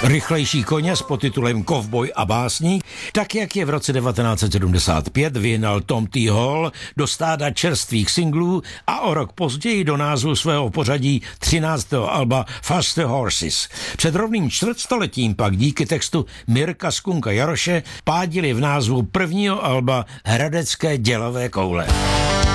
Rychlejší koně s podtitulem Kovboj a básník, tak jak je v roce 1975 vyhnal Tom T. Hall do stáda čerstvých singlů a o rok později do názvu svého pořadí 13. alba Faster Horses. Před rovným čtvrtstoletím pak díky textu Mirka Skunka Jaroše pádili v názvu prvního alba Hradecké dělové koule.